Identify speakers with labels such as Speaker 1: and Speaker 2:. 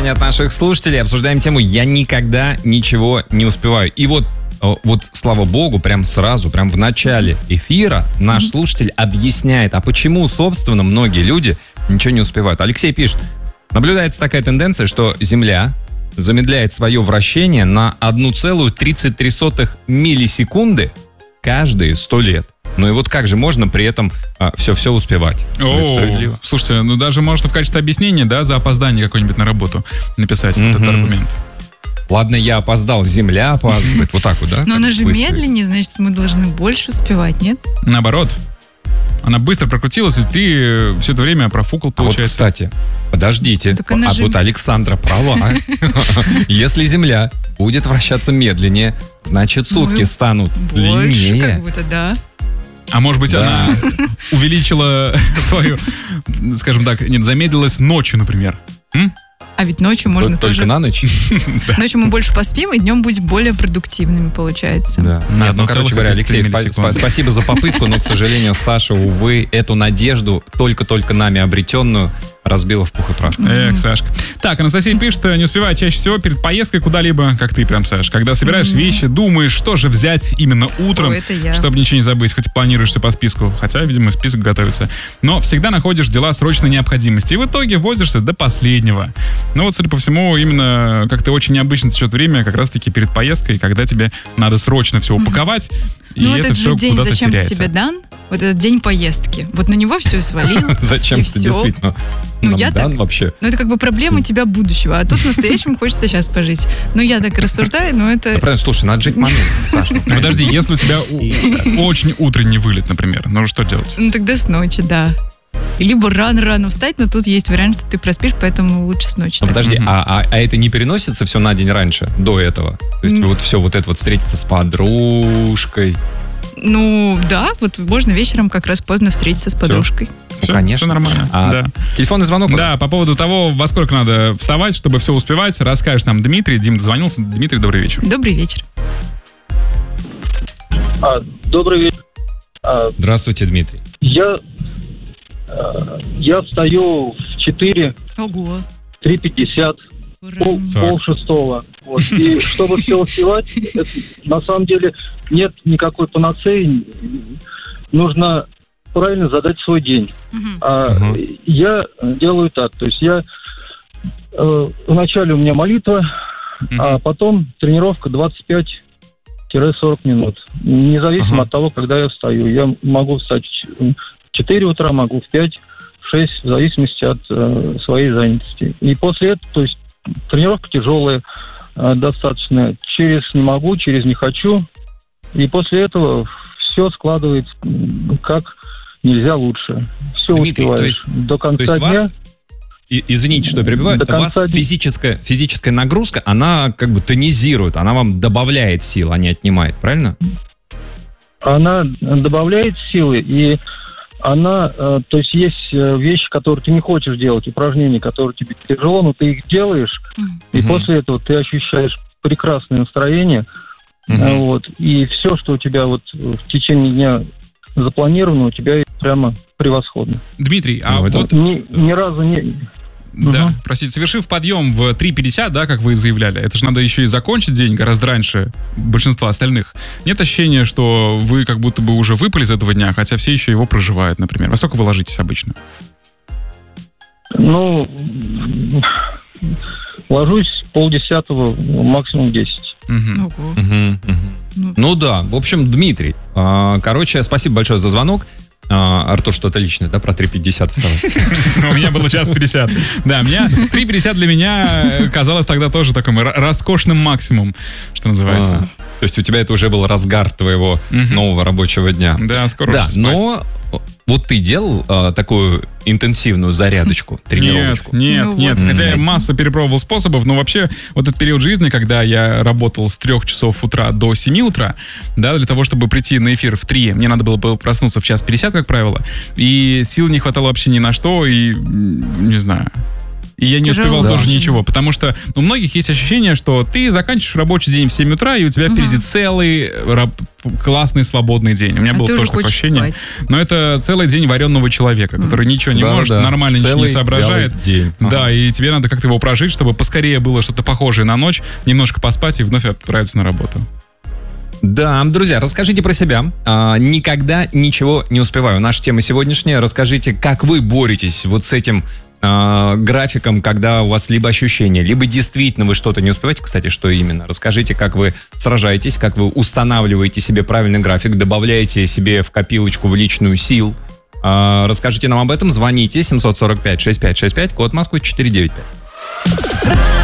Speaker 1: сообщения от наших слушателей. Обсуждаем тему «Я никогда ничего не успеваю». И вот, слава богу, прям сразу, прям в начале эфира наш слушатель объясняет, а почему, собственно, многие люди ничего не успевают. Алексей пишет: наблюдается такая тенденция, что Земля замедляет свое вращение на 1,33 миллисекунды каждые 100 лет. Ну и вот как же можно при этом все успевать? Справедливо.
Speaker 2: Слушайте, ну даже можно в качестве объяснения, да, за опоздание какое-нибудь на работу написать вот этот аргумент.
Speaker 1: Ладно, я опоздал, Земля опаздывает. Вот так вот, да?
Speaker 3: Но она же медленнее, значит, мы должны больше успевать, нет?
Speaker 2: Наоборот. Она быстро прокрутилась, и ты все это время профукал, получается.
Speaker 1: Вот, кстати, подождите. Вот Александра права. Если Земля будет вращаться медленнее, значит, сутки станут длиннее.
Speaker 3: Больше, как будто, да.
Speaker 2: А может быть, она увеличила свою, скажем так, замедлилась ночью, например.
Speaker 3: А ведь ночью можно тоже...
Speaker 1: Только на ночь?
Speaker 3: Ночью мы больше поспим, и днем будем более продуктивными, получается.
Speaker 1: Да. Нет, короче говоря, Алексей, спасибо за попытку, но, к сожалению, Саша, увы, эту надежду, только-только нами обретенную, разбила в пух и прах.
Speaker 2: Сашка. Так, Анастасия пишет: не успеваю чаще всего перед поездкой куда-либо, как ты прям, Саш. Когда собираешь вещи, думаешь, что же взять именно утром, чтобы ничего не забыть, хоть и планируешь все по списку. Хотя, видимо, список готовится. Но всегда находишь дела срочной необходимости. И в итоге возишься до последнего. Но вот, судя по всему, именно как-то очень необычно течет время, как раз-таки перед поездкой, когда тебе надо срочно все упаковать. И
Speaker 3: ну,
Speaker 2: это
Speaker 3: этот
Speaker 2: все
Speaker 3: же день
Speaker 2: куда-то
Speaker 3: зачем
Speaker 2: теряется.
Speaker 3: тебе дан? Вот этот день поездки. Вот на него все свалил.
Speaker 1: Зачем ты действительно нам дан вообще?
Speaker 3: Ну, это как бы проблемы тебя будущего. А тут в настоящем хочется сейчас пожить. Ну, я так рассуждаю, но это...
Speaker 1: Правильно, слушай, надо жить момент, Саша.
Speaker 2: Подожди, если у тебя очень утренний вылет, например, ну что делать?
Speaker 3: Ну, тогда с ночи, да. Либо рано-рано встать, но тут есть вариант, что ты проспишь, поэтому лучше с ночи.
Speaker 1: Ну, подожди, а это не переносится все на день раньше, до этого? То есть вот все вот это вот встретиться с подружкой?
Speaker 3: Ну, да, вот можно вечером как раз поздно встретиться с подружкой.
Speaker 2: Все,
Speaker 1: конечно.
Speaker 2: Все нормально.
Speaker 1: Да. Телефонный звонок.
Speaker 2: Да, по поводу того, во сколько надо вставать, чтобы все успевать, расскажешь нам Дмитрий. Дим дозвонился. Дмитрий, добрый вечер.
Speaker 3: Добрый вечер.
Speaker 4: Добрый вечер.
Speaker 1: Здравствуйте, Дмитрий.
Speaker 4: Я встаю в 4,
Speaker 3: Ого.
Speaker 4: 3:50, пол-шестого. Вот. И чтобы все успевать, на самом деле нет никакой панацеи. Нужно правильно задать свой день. Я делаю так. То есть вначале у меня молитва, а потом тренировка 25-40 минут. Независимо от того, когда я встаю. Я могу встать в 4 утра, могу в 5, в 6, в зависимости от своей занятости. И после этого, то есть тренировка тяжелая достаточно. Через не могу, через не хочу. И после этого все складывается как нельзя лучше. Все
Speaker 1: Дмитрий,
Speaker 4: успеваешь до конца дня.
Speaker 1: Извините, что я перебиваю. У вас физическая нагрузка, она как бы тонизирует, она вам добавляет сил, а не отнимает, правильно?
Speaker 4: Она добавляет силы, и она, то есть есть вещи, которые ты не хочешь делать, упражнения, которые тебе тяжело, но ты их делаешь, и после этого ты ощущаешь прекрасное настроение, вот, и все, что у тебя вот в течение дня запланировано, у тебя прямо превосходно.
Speaker 2: Дмитрий, а вот...
Speaker 4: Ни разу не...
Speaker 2: Да, простите, совершив подъем в 3:50, да, как вы и заявляли, это же надо еще и закончить день гораздо раньше большинства остальных. Нет ощущения, что вы как будто бы уже выпали из этого дня, хотя все еще его проживают, например? Во сколько вы ложитесь обычно?
Speaker 4: Ну, ложусь 9:30, максимум 10.
Speaker 1: Ну да, в общем, Дмитрий, короче, спасибо большое за звонок. Артур, что-то личное, да, про 3:50 вставать?
Speaker 2: У меня было 1:50. Да, 3:50 для меня казалось тогда тоже таким роскошным максимум, что называется.
Speaker 1: То есть у тебя это уже был разгар твоего нового рабочего дня.
Speaker 2: Да, скоро уже спать.
Speaker 1: Но вот ты делал такую интенсивную зарядочку, тренировочку?
Speaker 2: Нет. Хотя я массу перепробовал способов, но вообще вот этот период жизни, когда я работал с 3 часов утра до 7 утра, да, для того, чтобы прийти на эфир в 3, мне надо было проснуться в 1:50, как правило, и сил не хватало вообще ни на что, и не знаю. И я не успевал тоже ничего, потому что у многих есть ощущение, что ты заканчиваешь рабочий день в 7 утра, и у тебя впереди целый классный свободный день. У меня было тоже такое ощущение. Спать. Но это целый день вареного человека, который ничего не может, нормально ничего не соображает. День. Да, и тебе надо как-то его прожить, чтобы поскорее было что-то похожее на ночь, немножко поспать и вновь отправиться на работу.
Speaker 1: Да, друзья, расскажите про себя. Никогда ничего не успеваю. Наша тема сегодняшняя. Расскажите, как вы боретесь вот с этим графиком, когда у вас либо ощущение, либо действительно вы что-то не успеваете. Кстати, что именно? Расскажите, как вы сражаетесь, как вы устанавливаете себе правильный график, добавляете себе в копилочку, в личную сил. Расскажите нам об этом. Звоните 745-6565, код Москвы 495.